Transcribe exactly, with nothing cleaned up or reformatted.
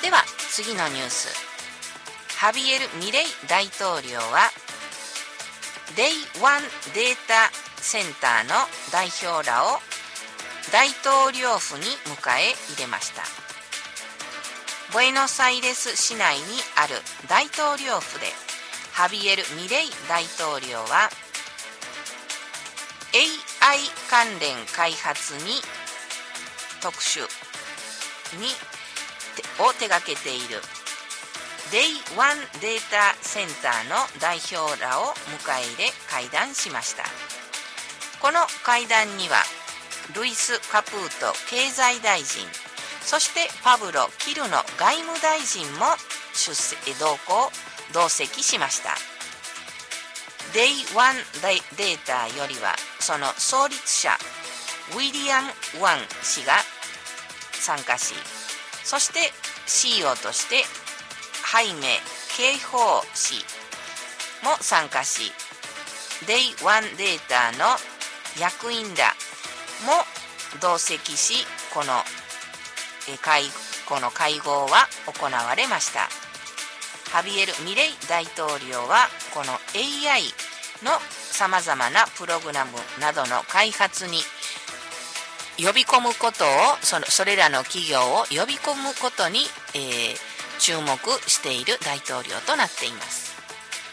では次のニュース。ハビエル・ミレイ大統領はデイワンデータセンターの代表らを大統領府に迎え入れました。ブエノスアイレス市内にある大統領府でハビエル・ミレイ大統領は エーアイ 関連開発に特殊にを手掛けているデイワンデータセンターの代表らを迎え入れ会談しました。この会談にはルイス・カプート経済大臣、そしてパブロ・キルノ外務大臣も出席同行同席しました。デイワンデータよりはその創立者ウィリアム・ワン氏が参加し、そして シーイーオー としてハイメ・ケイホー氏も参加し、デイワンデータの役員らも同席し、この会この会合は行われました。ハビエル・ミレイ大統領はこの エーアイ のさまざまなプログラムなどの開発に呼び込むことをそのそれらの企業を呼び込むことに、えー、注目している大統領となっています。